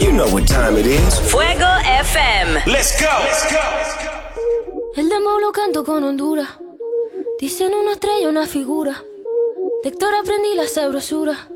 You know what time it is. Fuego FM. Let's go. El demo lo canto con Honduras. Dicen una estrella, una figura. De Héctor aprendí la sabrosura.